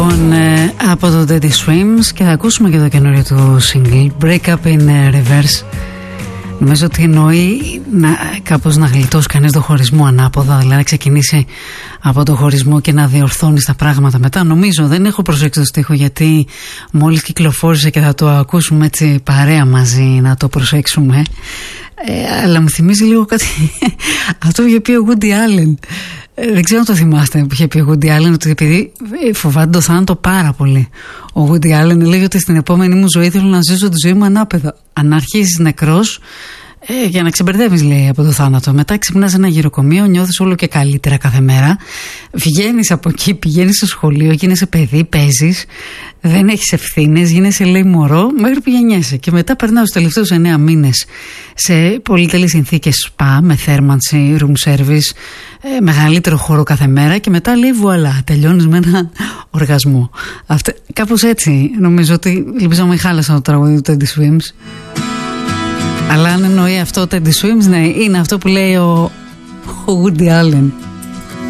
Από το Teddy Swims, και θα ακούσουμε και το καινούριο του single Break Up in Reverse. Νομίζω ότι εννοεί κάπως να γλιτώσει κανείς το χωρισμό ανάποδα, δηλαδή να ξεκινήσει από το χωρισμό και να διορθώνει τα πράγματα μετά. Νομίζω, δεν έχω προσέξει το στίχο γιατί μόλις κυκλοφόρησε και θα το ακούσουμε έτσι παρέα μαζί να το προσέξουμε. Αλλά μου θυμίζει λίγο κάτι αυτό που είχε πει ο Woody Allen. Δεν ξέρω αν το θυμάστε που είχε πει ο Woody Allen, ότι επειδή φοβάται το θάνατο πάρα πολύ. Ο Woody Allen λέει ότι στην επόμενη μου ζωή θέλω να ζήσω τη ζωή μου ανάπεδα. Αν αρχίσεις νεκρός, για να ξεμπερδεύεις, λέει, από το θάνατο. Μετά ξυπνάς σε ένα γυροκομείο, νιώθεις όλο και καλύτερα κάθε μέρα. Βγαίνεις από εκεί, πηγαίνεις στο σχολείο, γίνεσαι παιδί, παίζεις, δεν έχεις ευθύνες, γίνεσαι, λέει, μωρό, μέχρι που γεννιέσαι. Και μετά περνάω στους τελευταίους 9 μήνες σε πολυτελείς συνθήκες σπα, με θέρμανση, room service, μεγαλύτερο χώρο κάθε μέρα, και μετά, λέει, βουαλά, τελειώνεις με ένα οργασμό. Κάπως έτσι νομίζω ότι, ελπίζω να μην χάλασα το τραγούδι του Teddy Swims. Αλλά αν εννοεί αυτό το Teddy Swims, ναι, είναι αυτό που λέει ο Woody Allen.